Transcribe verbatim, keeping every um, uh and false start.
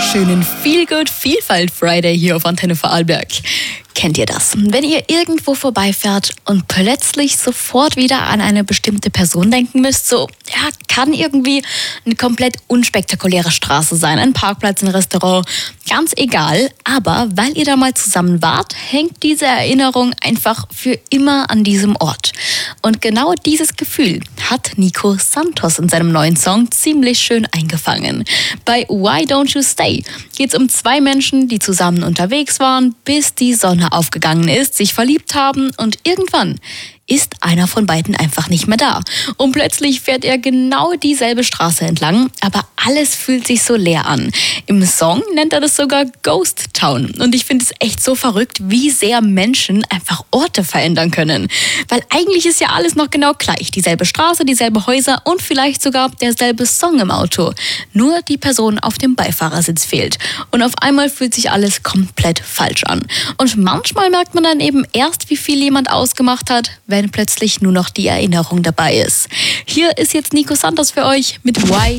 wunderschönen Feel Good Vielfalt Friday hier auf Antenne Vorarlberg. Kennt ihr das? Wenn ihr irgendwo vorbeifährt und plötzlich sofort wieder an eine bestimmte Person denken müsst, so, ja, kann irgendwie eine komplett unspektakuläre Straße sein, ein Parkplatz, ein Restaurant, ganz egal. Aber weil ihr da mal zusammen wart, hängt diese Erinnerung einfach für immer an diesem Ort. Und genau dieses Gefühl hat Nico Santos in seinem neuen Song ziemlich schön eingefangen. Bei Why Don't You Stay geht es um zwei Menschen, die zusammen unterwegs waren, bis die Sonne aufgegangen ist, sich verliebt haben und irgendwann ist einer von beiden einfach nicht mehr da. Und plötzlich fährt er genau dieselbe Straße entlang, aber alles fühlt sich so leer an. Im Song nennt er das sogar Ghost Town. Und ich finde es echt so verrückt, wie sehr Menschen einfach Orte verändern können. Weil eigentlich ist ja alles noch genau gleich. Dieselbe Straße, dieselbe Häuser und vielleicht sogar derselbe Song im Auto. Nur die Person auf dem Beifahrersitz fehlt. Und auf einmal fühlt sich alles komplett falsch an. Und manchmal merkt man dann eben erst, wie viel jemand ausgemacht hat, wenn plötzlich nur noch die Erinnerung dabei ist. Hier ist jetzt Nico Santos für euch mit Why